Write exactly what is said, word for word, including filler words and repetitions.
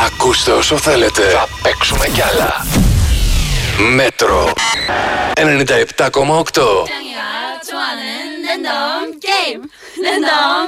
Ακούστε όσο θέλετε. Θα παίξουμε κι άλλα. Μέτρο ενενήντα επτά κόμμα οκτώ.